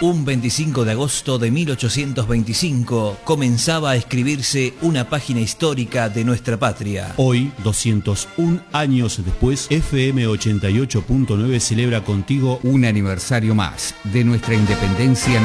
Un 25 de agosto de 1825 comenzaba a escribirse una página histórica de nuestra patria. Hoy, 201 años después, FM 88.9 celebra contigo un aniversario más de nuestra independencia